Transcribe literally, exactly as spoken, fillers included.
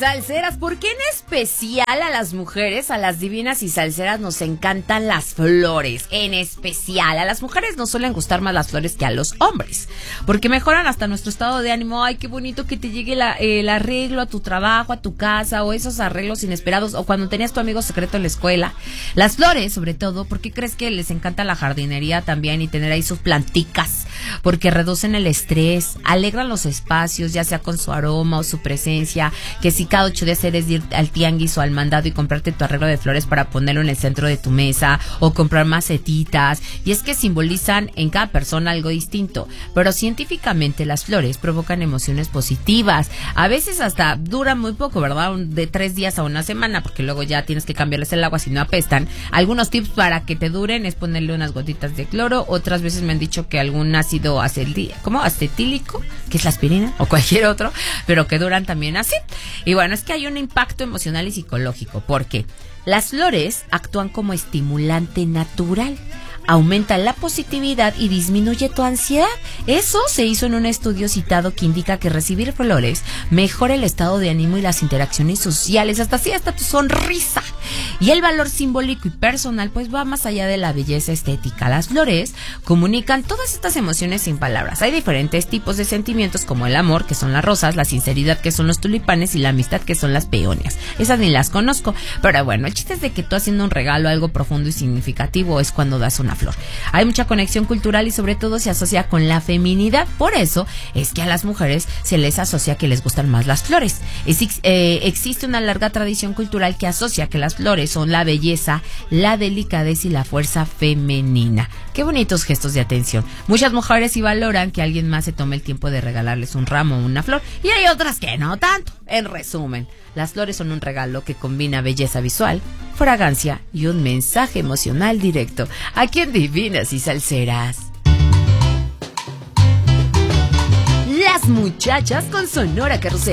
salseras, ¿por qué en especial a las mujeres, a las divinas y salseras nos encantan las flores? En especial, a las mujeres nos suelen gustar más las flores que a los hombres, porque mejoran hasta nuestro estado de ánimo. Ay, qué bonito que te llegue la, eh, el arreglo a tu trabajo, a tu casa, o esos arreglos inesperados, o cuando tenías tu amigo secreto en la escuela. Las flores, sobre todo, ¿por qué crees que les encanta la jardinería también y tener ahí sus planticas? Porque reducen el estrés, alegran los espacios, ya sea con su aroma o su presencia, que si cada ocho días eres ir al tianguis o al mandado y comprarte tu arreglo de flores para ponerlo en el centro de tu mesa, o comprar macetitas, y es que simbolizan en cada persona algo distinto, pero científicamente las flores provocan emociones positivas, a veces hasta duran muy poco, ¿verdad? De tres días a una semana, porque luego ya tienes que cambiarles el agua si no apestan. Algunos tips para que te duren es ponerle unas gotitas de cloro, otras veces me han dicho que algún ácido acetí- ¿cómo? acetílico, que es la aspirina, o cualquier otro, pero que duran también así. Y bueno, es que hay un impacto emocional y psicológico, porque las flores actúan como estimulante natural, aumenta la positividad y disminuye tu ansiedad. Eso se hizo en un estudio citado que indica que recibir flores mejora el estado de ánimo y las interacciones sociales, hasta así, hasta tu sonrisa. Y el valor simbólico y personal pues va más allá de la belleza estética. Las flores comunican todas estas emociones sin palabras. Hay diferentes tipos de sentimientos, como el amor, que son las rosas, la sinceridad, que son los tulipanes, y la amistad, que son las peonias. Esas ni las conozco, pero bueno, el chiste es de que tú, haciendo un regalo, algo profundo y significativo, es cuando das una flor. Hay mucha conexión cultural y sobre todo se asocia con la feminidad. Por eso es que a las mujeres se les asocia que les gustan más las flores. Es, eh, existe una larga tradición cultural que asocia que las flores son la belleza, la delicadeza y la fuerza femenina. Qué bonitos gestos de atención. Muchas mujeres sí valoran que alguien más se tome el tiempo de regalarles un ramo o una flor, y hay otras que no tanto. En resumen, las flores son un regalo que combina belleza visual, fragancia y un mensaje emocional directo. Aquí en Divinas y Salseras. Las muchachas con Sonora Carrusel.